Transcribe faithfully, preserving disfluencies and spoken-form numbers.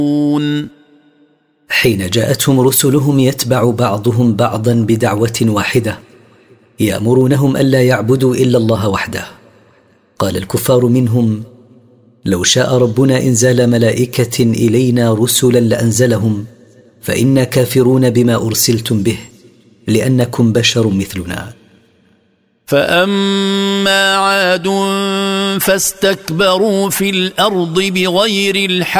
حين جاءتهم رسلهم يتبع بعضهم بعضا بدعوة واحدة يأمرونهم ألا يعبدوا إلا الله وحده، قال الكفار منهم: لو شاء ربنا إنزال ملائكة إلينا رسلا لأنزلهم، فإنا كافرون بما أرسلتم به لأنكم بشر مثلنا. فأما عاد فاستكبروا في الأرض بغير الحق